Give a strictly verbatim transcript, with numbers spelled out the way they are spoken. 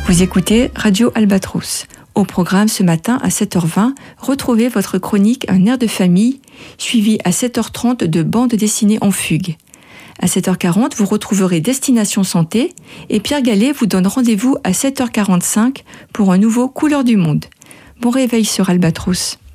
Vous écoutez Radio Albatros. Au programme ce matin à sept heures vingt, retrouvez votre chronique Un air de famille, suivi à sept heures trente de bande dessinée en fugue. À sept heures quarante, vous retrouverez Destination Santé et Pierre Gallet vous donne rendez-vous à sept heures quarante-cinq pour un nouveau Couleur du Monde. Bon réveil sur Albatros.